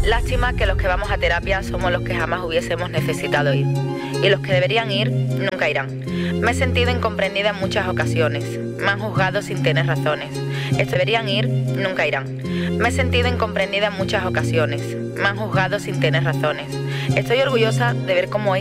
Lástima que los que vamos a terapia somos los que jamás hubiésemos necesitado ir. Y los que deberían ir, nunca irán. Me he sentido incomprendida en muchas ocasiones. Me han juzgado sin tener razones. Estos deberían ir, nunca irán. Me he sentido incomprendida en muchas ocasiones. Me han juzgado sin tener razones. Estoy orgullosa de ver cómo